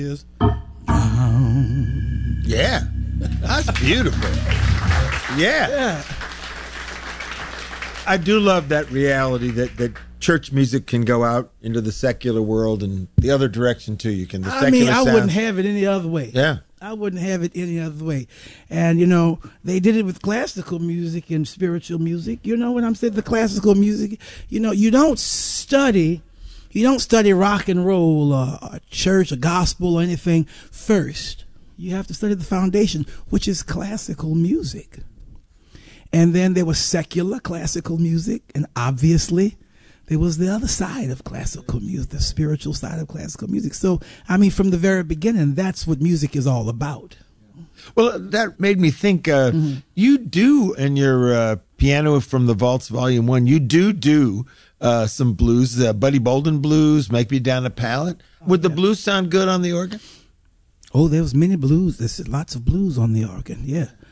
is. Yeah, that's beautiful. Yeah. I do love that reality that church music can go out into the secular world and the other direction too. You can. I wouldn't have it any other way. Yeah. I wouldn't have it any other way. And, they did it with classical music and spiritual music. You know what I'm saying? The classical music, you don't study rock and roll or church or gospel or anything first. You have to study the foundation, which is classical music. And then there was secular classical music, and obviously there was the other side of classical music, the spiritual side of classical music. So, from the very beginning, that's what music is all about. Well, that made me think, you do, in your Piano from the Vaults Volume 1, you do some blues, Buddy Bolden blues, Make Me Down a Pallet. Would the blues sound good on the organ? Oh, there was many blues. There's lots of blues on the organ, yeah.